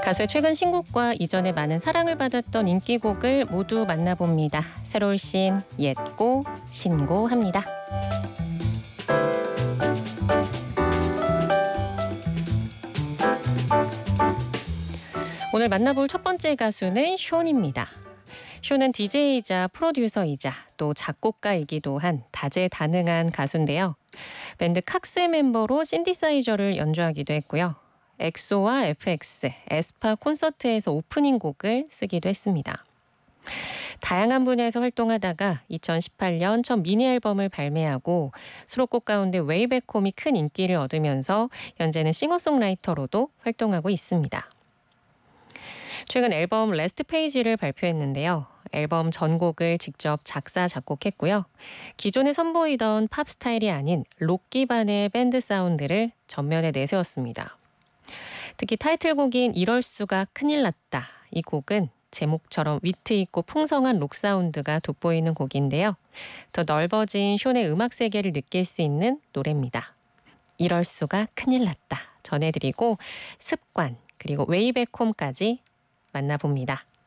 가수의 최근 신곡과 이전에 많은 사랑을 받았던 인기곡을 모두 만나봅니다. 새로운 신, 옛고, 신고합니다. 오늘 만나볼 첫 번째 가수는 숀입니다. 숀은 DJ이자 프로듀서이자 또 작곡가이기도 한 다재다능한 가수인데요. 밴드 칵스의 멤버로 신디사이저를 연주하기도 했고요. 엑소와 FX, 에스파 콘서트에서 오프닝 곡을 쓰기도 했습니다. 다양한 분야에서 활동하다가 2018년 첫 미니 앨범을 발매하고 수록곡 가운데 웨이백홈이 큰 인기를 얻으면서 현재는 싱어송라이터로도 활동하고 있습니다. 최근 앨범 레스트 페이지를 발표했는데요. 앨범 전곡을 직접 작사, 작곡했고요. 기존에 선보이던 팝 스타일이 아닌 록 기반의 밴드 사운드를 전면에 내세웠습니다. 특히 타이틀곡인 이럴 수가 큰일 났다. 이 곡은 제목처럼 위트 있고 풍성한 록 사운드가 돋보이는 곡인데요. 더 넓어진 숀의 음악 세계를 느낄 수 있는 노래입니다. 이럴 수가 큰일 났다. 전해드리고 습관 그리고 웨이백홈까지 만나봅니다.